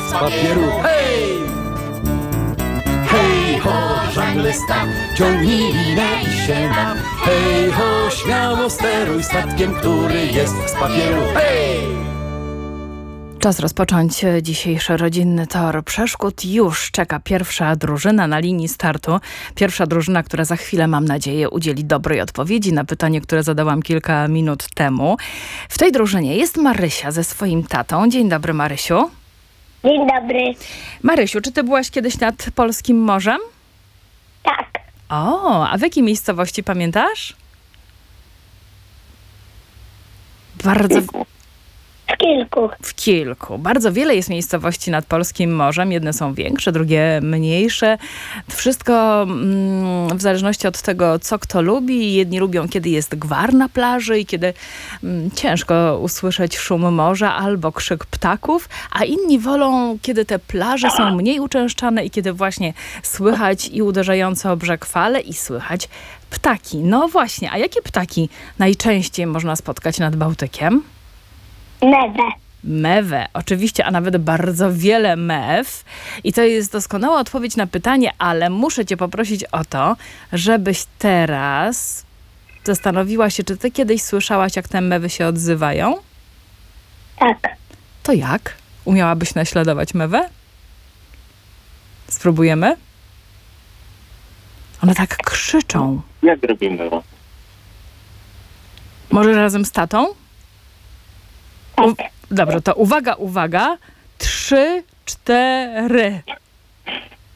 z papieru. Hej! Hej ho, żagle staw, ciągnij linę i się baw. Hej ho, śmiało steruj statkiem, który jest z papieru. Hej! Czas rozpocząć dzisiejszy rodzinny tor przeszkód. Już czeka pierwsza drużyna na linii startu. Pierwsza drużyna, która za chwilę, mam nadzieję, udzieli dobrej odpowiedzi na pytanie, które zadałam kilka minut temu. W tej drużynie jest Marysia ze swoim tatą. Dzień dobry, Marysiu. Dzień dobry. Marysiu, czy ty byłaś kiedyś nad polskim morzem? Tak. O, a w jakiej miejscowości pamiętasz? Bardzo... W kilku. Bardzo wiele jest miejscowości nad polskim morzem. Jedne są większe, drugie mniejsze. Wszystko w zależności od tego, co kto lubi. Jedni lubią, kiedy jest gwar na plaży i kiedy ciężko usłyszeć szum morza albo krzyk ptaków, a inni wolą, kiedy te plaże są mniej uczęszczane i kiedy właśnie słychać i uderzające o brzeg fale i słychać ptaki. No właśnie, a jakie ptaki najczęściej można spotkać nad Bałtykiem? Mewę, oczywiście, a nawet bardzo wiele mew. I to jest doskonała odpowiedź na pytanie, ale muszę cię poprosić o to, żebyś teraz zastanowiła się, czy ty kiedyś słyszałaś, jak te mewy się odzywają? Tak. To jak? Umiałabyś naśladować mewę? Spróbujemy? One tak krzyczą. Jak robimy? Może razem z tatą? Tak. Dobrze, to uwaga, 3, 4.